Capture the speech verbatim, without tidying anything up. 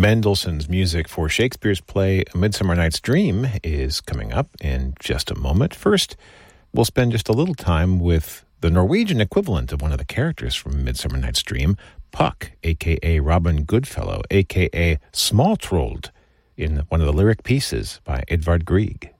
Mendelssohn's music for Shakespeare's play A Midsummer Night's Dream is coming up in just a moment. First, we'll spend just a little time with the Norwegian equivalent of one of the characters from Midsummer Night's Dream, Puck, a k a. Robin Goodfellow, a k a. Smaltrold, in one of the lyric pieces by Edvard Grieg.